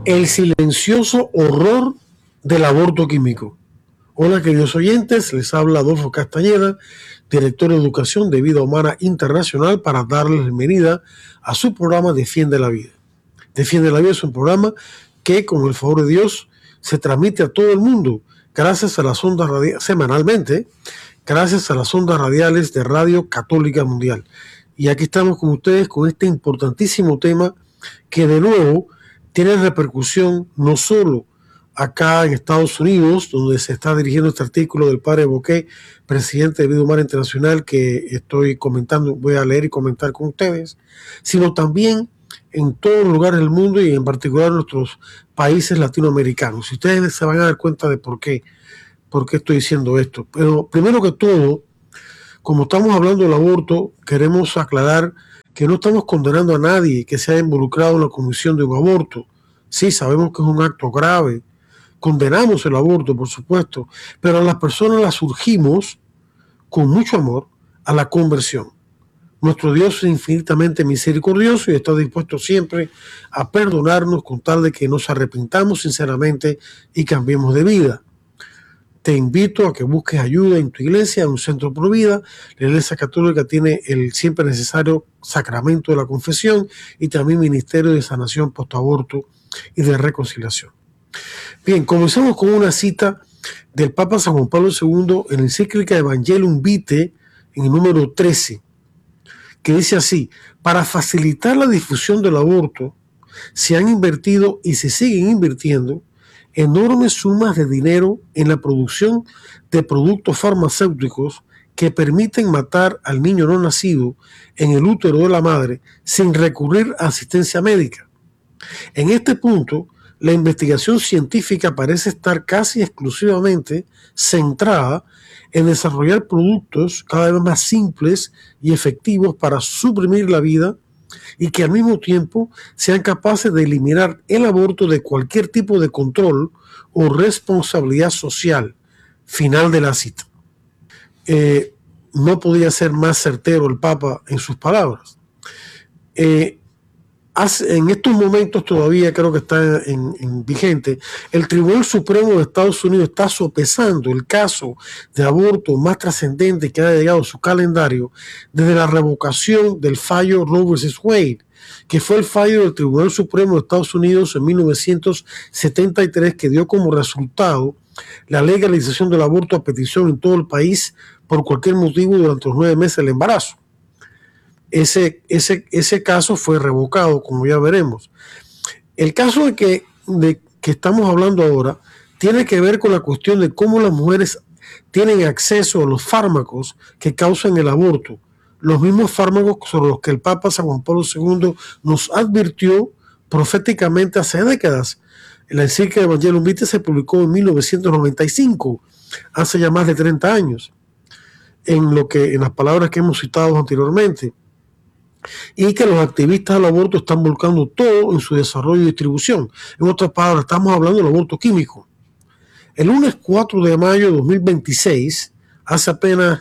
El silencioso horror del aborto químico. Hola queridos oyentes, les habla Adolfo Castañeda, director de Educación de Vida Humana Internacional, para darles la bienvenida a su programa Defiende la Vida. Defiende la Vida es un programa que, con el favor de Dios, se transmite a todo el mundo gracias a las ondas semanalmente, gracias a las ondas radiales de Radio Católica Mundial. Y aquí estamos con ustedes con este importantísimo tema que de nuevo tiene repercusión no solo acá en Estados Unidos, donde se está dirigiendo este artículo del padre Boqué, presidente de Vida Humana Internacional, que estoy comentando, voy a leer y comentar con ustedes, sino también en todos los lugares del mundo y en particular en nuestros países latinoamericanos. Y ustedes se van a dar cuenta de por qué estoy diciendo esto. Pero primero que todo, como estamos hablando del aborto, queremos aclarar que no estamos condenando a nadie que se haya involucrado en la comisión de un aborto. Sí, sabemos que es un acto grave, condenamos el aborto, por supuesto, pero a las personas las urgimos con mucho amor a la conversión. Nuestro Dios es infinitamente misericordioso y está dispuesto siempre a perdonarnos con tal de que nos arrepintamos sinceramente y cambiemos de vida. Te invito a que busques ayuda en tu iglesia, en un centro pro vida. La Iglesia Católica tiene el siempre necesario sacramento de la confesión y también ministerio de sanación postaborto y de reconciliación. Bien, comenzamos con una cita del Papa San Juan Pablo II en la encíclica Evangelium Vitae, en el número 13, que dice así: para facilitar la difusión del aborto, se han invertido y se siguen invirtiendo enormes sumas de dinero en la producción de productos farmacéuticos que permiten matar al niño no nacido en el útero de la madre sin recurrir a asistencia médica. En este punto, la investigación científica parece estar casi exclusivamente centrada en desarrollar productos cada vez más simples y efectivos para suprimir la vida y que al mismo tiempo sean capaces de eliminar el aborto de cualquier tipo de control o responsabilidad social. Final de la cita. No podía ser más certero el Papa en sus palabras. En estos momentos todavía creo que está en vigente, el Tribunal Supremo de Estados Unidos está sopesando el caso de aborto más trascendente que ha llegado a su calendario desde la revocación del fallo Roe vs. Wade, que fue el fallo del Tribunal Supremo de Estados Unidos en 1973, que dio como resultado la legalización del aborto a petición en todo el país por cualquier motivo durante los 9 meses del embarazo. Ese caso fue revocado, como ya veremos. El caso de que estamos hablando ahora tiene que ver con la cuestión de cómo las mujeres tienen acceso a los fármacos que causan el aborto, los mismos fármacos sobre los que el Papa San Juan Pablo II nos advirtió proféticamente hace décadas. La encíclica de Evangelium Vitae se publicó en 1995, hace ya más de 30 años, en las palabras que hemos citado anteriormente, y que los activistas del aborto están volcando todo en su desarrollo y distribución. En otras palabras, estamos hablando del aborto químico. El lunes 4 de mayo de 2026, hace apenas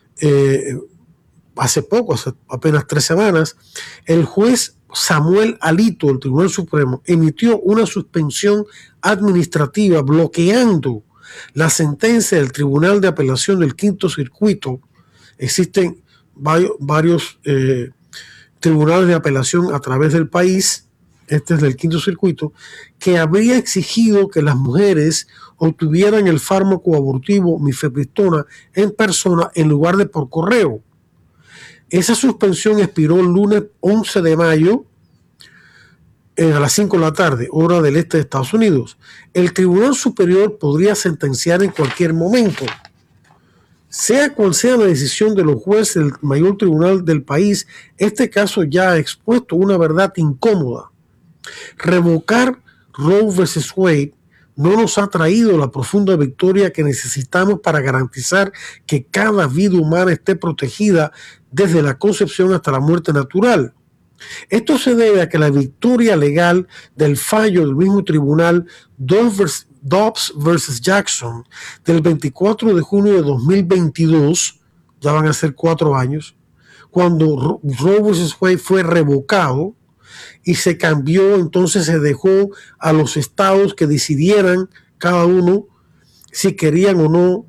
3 semanas, el juez Samuel Alito del Tribunal Supremo emitió una suspensión administrativa bloqueando la sentencia del Tribunal de Apelación del Quinto Circuito. Existen varios tribunales de apelación a través del país, este es del Quinto Circuito, que habría exigido que las mujeres obtuvieran el fármaco abortivo mifepristona en persona en lugar de por correo. Esa suspensión expiró el lunes 11 de mayo a las 5 de la tarde, hora del este de Estados Unidos. El Tribunal Superior podría sentenciar en cualquier momento. Sea cual sea la decisión de los jueces del mayor tribunal del país, este caso ya ha expuesto una verdad incómoda. Revocar Roe vs. Wade no nos ha traído la profunda victoria que necesitamos para garantizar que cada vida humana esté protegida desde la concepción hasta la muerte natural. Esto se debe a que la victoria legal del fallo del mismo tribunal Dobbs versus Jackson del 24 de junio de 2022, ya van a ser 4 años, cuando Roe vs. Wade fue revocado, y se cambió, entonces se dejó a los estados que decidieran cada uno si querían o no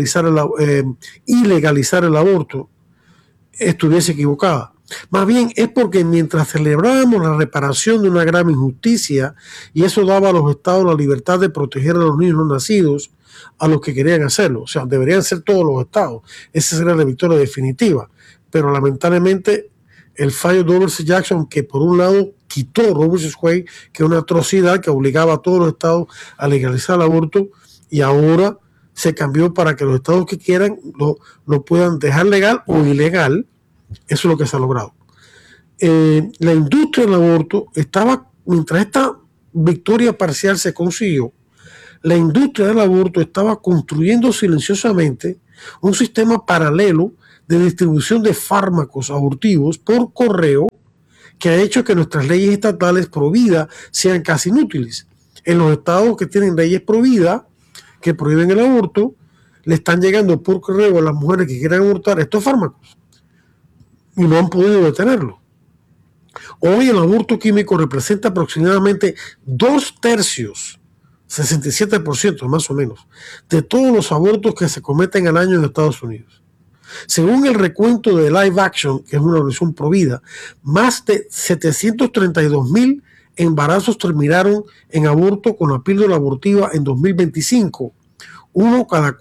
ilegalizar el aborto, estuviese equivocada. Más bien es porque mientras celebrábamos la reparación de una grave injusticia, y eso daba a los estados la libertad de proteger a los niños no nacidos, a los que querían hacerlo, o sea, deberían ser todos los estados, esa sería la victoria definitiva, pero lamentablemente el fallo de Roe v. Jackson, que por un lado quitó Roe v. Wade, que es una atrocidad que obligaba a todos los estados a legalizar el aborto, y ahora se cambió para que los estados que quieran lo puedan dejar legal o ilegal. Eso es lo que se ha logrado. La industria del aborto estaba, mientras esta victoria parcial se consiguió, la industria del aborto estaba construyendo silenciosamente un sistema paralelo de distribución de fármacos abortivos por correo que ha hecho que nuestras leyes estatales pro vida sean casi inútiles. En los estados que tienen leyes pro vida, que prohíben el aborto, le están llegando por correo a las mujeres que quieran abortar estos fármacos y no han podido detenerlo. Hoy el aborto químico representa aproximadamente 2/3, 67% más o menos, de todos los abortos que se cometen al año en Estados Unidos. Según el recuento de Live Action, que es una organización pro vida, más de 732,000 embarazos terminaron en aborto con la píldora abortiva en 2025, uno cada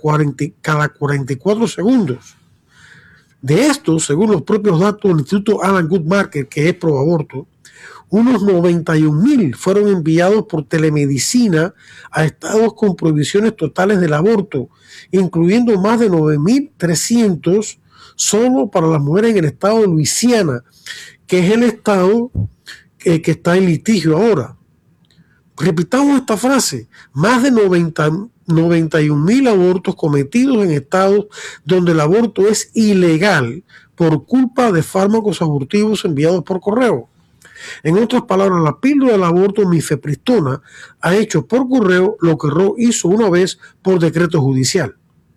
44 segundos. De estos, según los propios datos del Instituto Alan Guttmacher, que es pro aborto, unos 91,000 fueron enviados por telemedicina a estados con prohibiciones totales del aborto, incluyendo más de 9,300 solo para las mujeres en el estado de Luisiana, que es el estado que está en litigio ahora. Repitamos esta frase: más de 91,000 abortos cometidos en estados donde el aborto es ilegal por culpa de fármacos abortivos enviados por correo. En otras palabras, la píldora del aborto mifepristona ha hecho por correo lo que Roe hizo una vez por decreto judicial.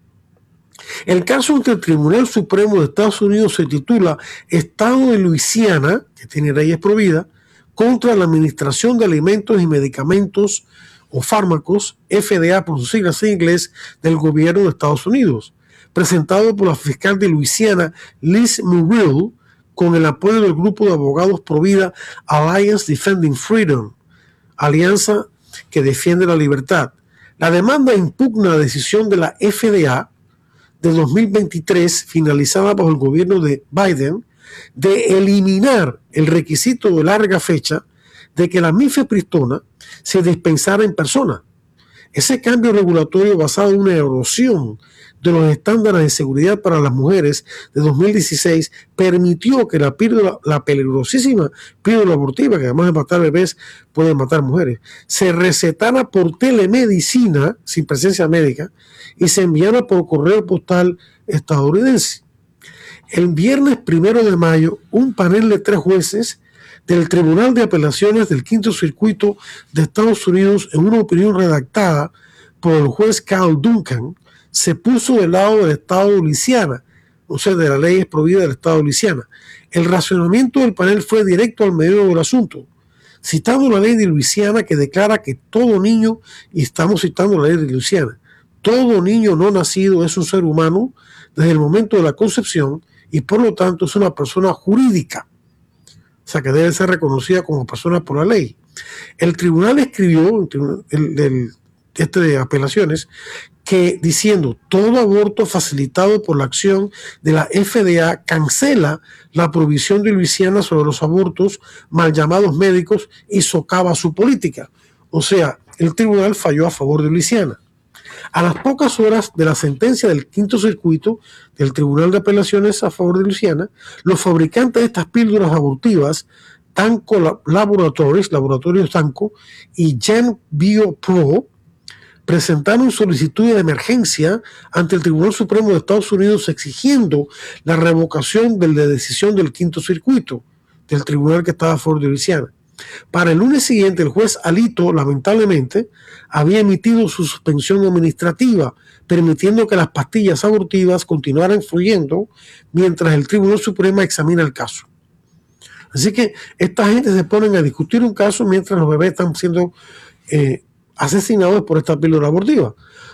El caso ante el Tribunal Supremo de Estados Unidos se titula Estado de Luisiana, que tiene leyes pro vida, contra la Administración de Alimentos y Medicamentos o Fármacos, FDA por sus siglas en inglés, del gobierno de Estados Unidos, presentado por la fiscal de Luisiana, Liz Muriel, con el apoyo del grupo de abogados pro vida Alliance Defending Freedom, alianza que defiende la libertad. La demanda impugna la decisión de la FDA de 2023, finalizada bajo el gobierno de Biden, de eliminar el requisito de larga fecha de que la mifepristona se dispensara en persona. Ese cambio regulatorio, basado en una erosión de los estándares de seguridad para las mujeres de 2016, permitió que la peligrosísima píldora abortiva, que además de matar bebés puede matar mujeres, se recetara por telemedicina sin presencia médica y se enviara por correo postal estadounidense. El viernes 1 de mayo, un panel de 3 jueces del Tribunal de Apelaciones del Quinto Circuito de Estados Unidos, en una opinión redactada por el juez Carl Duncan, se puso del lado del estado de Luisiana, o sea, de la ley prohibida del estado de Luisiana. El razonamiento del panel fue directo al medio del asunto, citando la ley de Luisiana que declara que todo niño, y estamos citando la ley de Luisiana, todo niño no nacido es un ser humano desde el momento de la concepción y por lo tanto es una persona jurídica, o sea que debe ser reconocida como persona por la ley. El tribunal escribió, de apelaciones, que diciendo todo aborto facilitado por la acción de la FDA cancela la prohibición de Luisiana sobre los abortos mal llamados médicos y socava su política. O sea, el tribunal falló a favor de Luisiana. A las pocas horas de la sentencia del Quinto Circuito del Tribunal de Apelaciones a favor de Luisiana, los fabricantes de estas píldoras abortivas, Tanco Laboratorios Tanco y Gen Bio Pro, presentaron solicitud de emergencia ante el Tribunal Supremo de Estados Unidos exigiendo la revocación de la decisión del Quinto Circuito del tribunal que estaba a favor de Luisiana. Para el lunes siguiente, el juez Alito, lamentablemente, había emitido su suspensión administrativa, permitiendo que las pastillas abortivas continuaran fluyendo mientras el Tribunal Supremo examina el caso. Así que esta gente se ponen a discutir un caso mientras los bebés están siendo asesinados por esta píldora abortiva.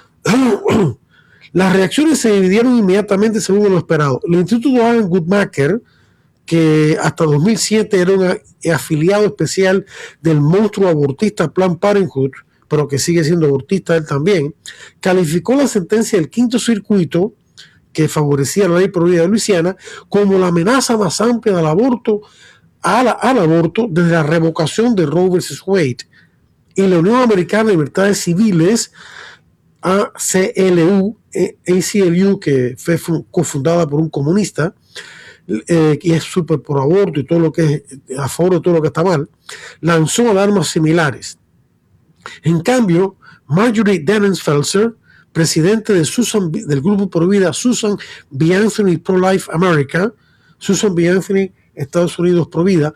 Las reacciones se dividieron inmediatamente según lo esperado. El Instituto Alan Guttmacher, que hasta 2007 era un afiliado especial del monstruo abortista Planned Parenthood, pero que sigue siendo abortista él también, calificó la sentencia del quinto circuito, que favorecía la ley prohibida de Luisiana, como la amenaza más amplia del aborto al aborto desde la revocación de Roe vs. Wade. Y la Unión Americana de Libertades Civiles, ACLU, que fue cofundada por un comunista, y es súper por aborto y todo lo que es a favor de todo lo que está mal, lanzó alarmas similares. En cambio, Marjorie Dennis-Felser, presidente del grupo pro vida Susan B. Anthony Pro-Life America, Susan B. Anthony Estados Unidos Pro Vida,